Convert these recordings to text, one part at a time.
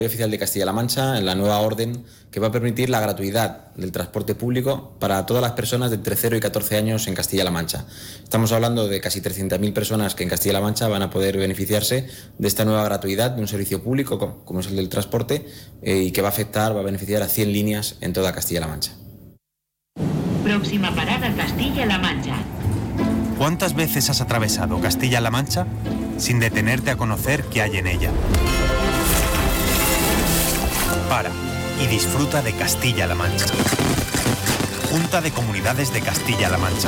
Oficial de Castilla-La Mancha en la nueva orden que va a permitir la gratuidad del transporte público para todas las personas de entre 0 y 14 años en Castilla-La Mancha. Estamos hablando de casi 300.000 personas que en Castilla-La Mancha van a poder beneficiarse de esta nueva gratuidad de un servicio público como es el del transporte y que va a beneficiar a 100 líneas en toda Castilla-La Mancha. Próxima parada, Castilla-La Mancha. ¿Cuántas veces has atravesado Castilla-La Mancha sin detenerte a conocer qué hay en ella? Para y disfruta de Castilla-La Mancha. Junta de Comunidades de Castilla-La Mancha.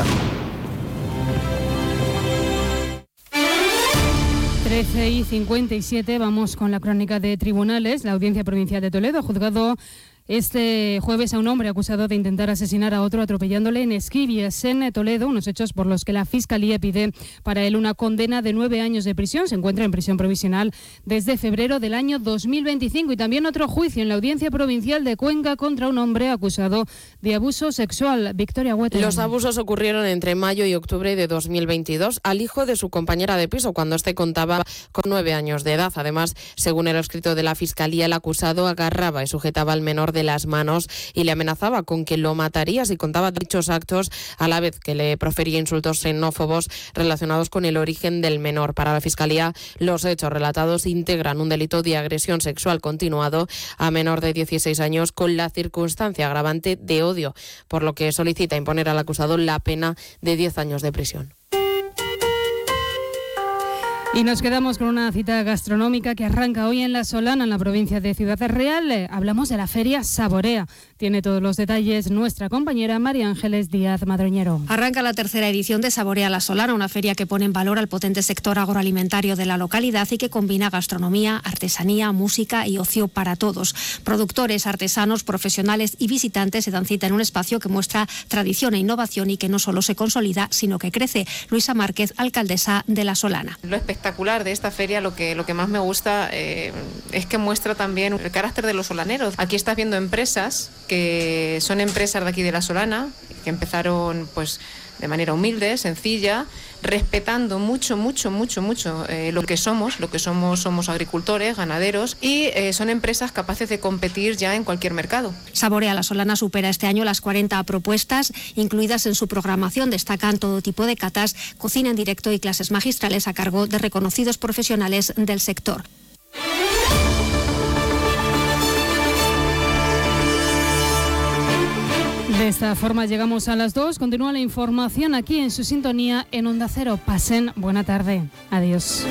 13:57, vamos con la crónica de tribunales. La Audiencia Provincial de Toledo ha juzgado este jueves a un hombre acusado de intentar asesinar a otro atropellándole en Esquivias, en Toledo, unos hechos por los que la Fiscalía pide para él una condena de 9 años de prisión. Se encuentra en prisión provisional desde febrero del año 2025. Y también otro juicio en la Audiencia Provincial de Cuenca contra un hombre acusado de abuso sexual. Victoria Huete. Los abusos ocurrieron entre mayo y octubre de 2022 al hijo de su compañera de piso, cuando este contaba con 9 años de edad. Además, según el escrito de la Fiscalía, el acusado agarraba y sujetaba al menor de las manos y le amenazaba con que lo mataría si contaba dichos actos, a la vez que le profería insultos xenófobos relacionados con el origen del menor. Para la Fiscalía, los hechos relatados integran un delito de agresión sexual continuado a menor de 16 años con la circunstancia agravante de odio, por lo que solicita imponer al acusado la pena de 10 años de prisión. Y nos quedamos con una cita gastronómica que arranca hoy en La Solana, en la provincia de Ciudad Real. Hablamos de la feria Saborea. Tiene todos los detalles nuestra compañera María Ángeles Díaz Madroñero. Arranca la tercera edición de Saborea La Solana, una feria que pone en valor al potente sector agroalimentario de la localidad y que combina gastronomía, artesanía, música y ocio para todos. Productores, artesanos, profesionales y visitantes se dan cita en un espacio que muestra tradición e innovación y que no solo se consolida, sino que crece. Luisa Márquez, alcaldesa de La Solana. Lo espectacular de esta feria, lo que más me gusta es que muestra también el carácter de los solaneros. Aquí estás viendo empresas que son empresas de aquí de La Solana, que empezaron pues de manera humilde, sencilla, respetando mucho lo que somos agricultores, ganaderos, y son empresas capaces de competir ya en cualquier mercado. Saborea La Solana supera este año las 40 propuestas incluidas en su programación. Destacan todo tipo de catas, cocina en directo y clases magistrales a cargo de reconocidos profesionales del sector. De esta forma llegamos a las 2. Continúa la información aquí en su sintonía en Onda Cero. Pasen buena tarde. Adiós.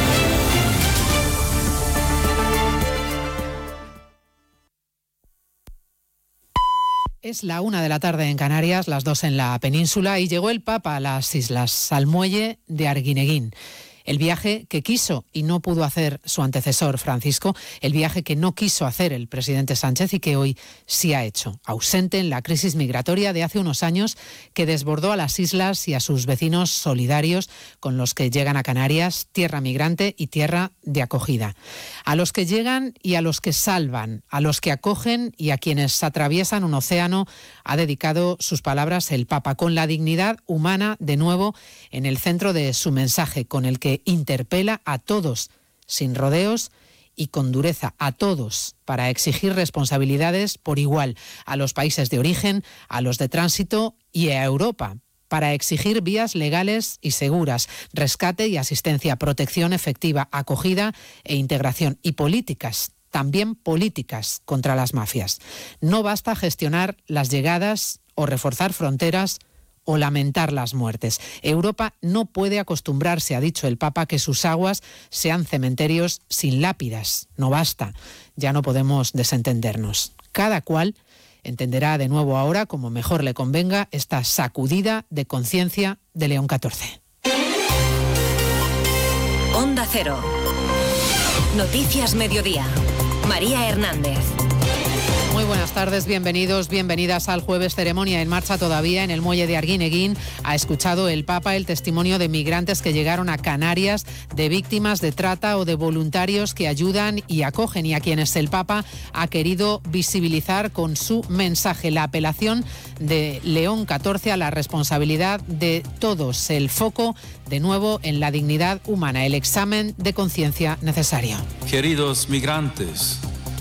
Es la 1 de la tarde en Canarias, las 2 en la península, y llegó el Papa a las islas, al muelle de Arguineguín. El viaje que quiso y no pudo hacer su antecesor Francisco, el viaje que no quiso hacer el presidente Sánchez y que hoy sí ha hecho, ausente en la crisis migratoria de hace unos años que desbordó a las islas y a sus vecinos solidarios con los que llegan a Canarias, tierra migrante y tierra de acogida. A los que llegan y a los que salvan, a los que acogen y a quienes atraviesan un océano, ha dedicado sus palabras el Papa, con la dignidad humana de nuevo en el centro de su mensaje, con el que interpela a todos, sin rodeos y con dureza, a todos, para exigir responsabilidades por igual a los países de origen, a los de tránsito y a Europa, para exigir vías legales y seguras, rescate y asistencia, protección efectiva, acogida e integración, y políticas, también políticas contra las mafias. No basta gestionar las llegadas o reforzar fronteras o lamentar las muertes. Europa no puede acostumbrarse, ha dicho el Papa, que sus aguas sean cementerios sin lápidas. No basta, ya no podemos desentendernos. Cada cual entenderá de nuevo ahora, como mejor le convenga, esta sacudida de conciencia de León XIV. Onda Cero. Noticias Mediodía. María Hernández. Muy buenas tardes, bienvenidos, bienvenidas al jueves. Ceremonia en marcha todavía en el muelle de Arguineguín. Ha escuchado el Papa el testimonio de migrantes que llegaron a Canarias, de víctimas de trata o de voluntarios que ayudan y acogen, y a quienes el Papa ha querido visibilizar con su mensaje. La apelación de León XIV a la responsabilidad de todos, el foco de nuevo en la dignidad humana, el examen de conciencia necesario. Queridos migrantes,